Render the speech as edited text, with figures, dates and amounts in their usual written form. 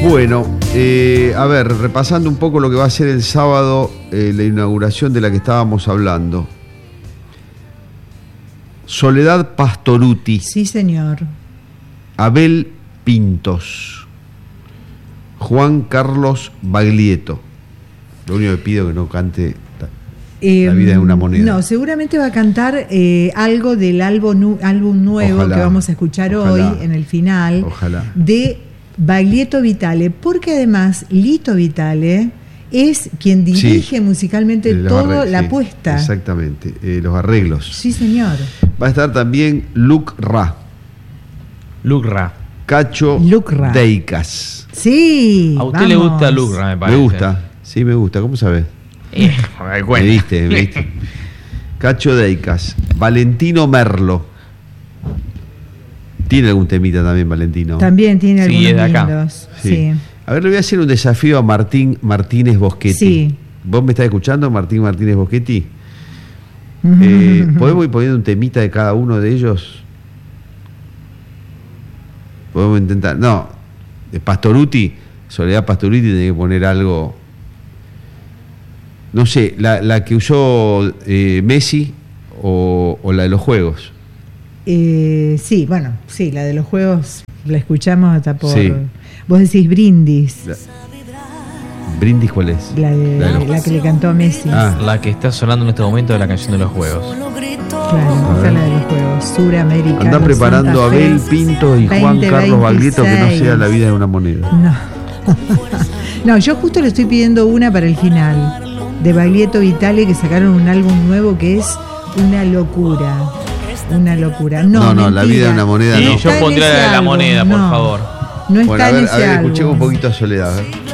Bueno, a ver, repasando un poco lo que va a ser el sábado, la inauguración de la que estábamos hablando. Soledad Pastoruti. Sí, señor. Abel Pintos. Juan Carlos Baglietto. Lo único que pido es que no cante La vida es una moneda. No, seguramente va a cantar algo del álbum nuevo. Ojalá, que vamos a escuchar hoy en el final. Ojalá. De Baglietto Vitale, porque además Lito Vitale es quien dirige musicalmente toda la apuesta. Exactamente, los arreglos. Sí, señor. Va a estar también Luc Ra. Cacho Deicas. Sí. A usted le gusta Luc Ra, me parece. Me gusta, sí, me gusta. ¿Cómo sabes? Me diste. Cacho Deicas. Valentino Merlo. Tiene algún temita también, Valentino. También tiene algunos lindos. Sí. A ver, le voy a hacer un desafío a Martín Martínez Boschetti. Sí. ¿Vos me estás escuchando, Martín Martínez Boschetti? ¿Podemos ir poniendo un temita de cada uno de ellos? Podemos intentar. No, de Pastoruti, Soledad Pastoruti, tiene que poner algo. No sé, la que usó Messi o la de los juegos. Sí, bueno, sí, la de los juegos la escuchamos hasta por... Sí. Vos decís Brindis. ¿Brindis cuál es? La que le cantó a Messi. La que está sonando en este momento de la canción de los juegos. Claro, esta es la de los juegos. Suramérica. Andá preparando a Abel Pinto y Juan Carlos Baglietto, que no sea La vida de una moneda. No. No, yo justo le estoy pidiendo una para el final. De Baglietto Vitale, que sacaron un álbum nuevo que es una locura. Una locura. No, La vida de una moneda. Sí, no. Yo pondría la moneda, por favor. No está bueno, a ver, escuchemos un poquito a Soledad.